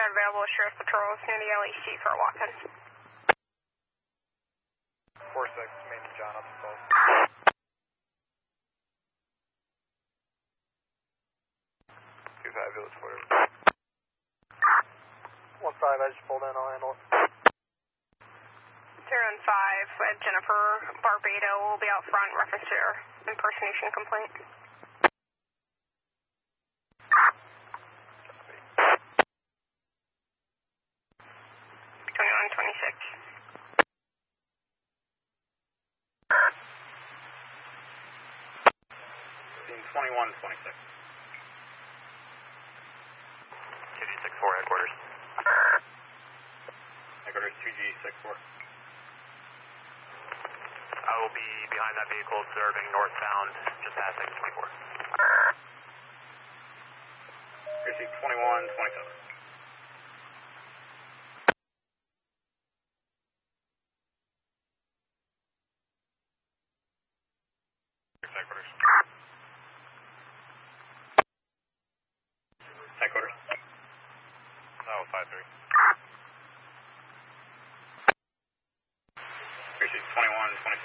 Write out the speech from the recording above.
available sheriff patrols near the LEC for Watkins. 4-6, Main John up to 12. 2-5, Village Quarter. 1-5, I just pulled in, I'll handle it. 0-5, Jennifer Barbado will be out front, reference to your impersonation complaint. 21-26. 21-26. 2G64 headquarters. Headquarters 2G64. I will be behind that vehicle observing northbound, just past 624. Receive 21-27. Headquarters. Headquarters. Oh, 5-3. Receive 21-27.